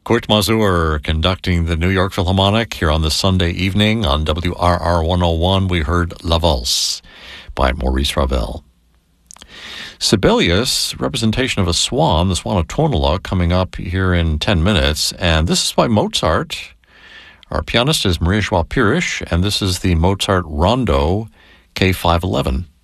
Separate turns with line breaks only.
Kurt Mazur conducting the New York Philharmonic here on this Sunday evening on WRR 101. We heard La Valse by Maurice Ravel. Sibelius, representation of a swan, the Swan of Tonala, coming up here in 10 minutes. And this is by Mozart. Our pianist is Maria Joao Pires, and this is the Mozart Rondo K511.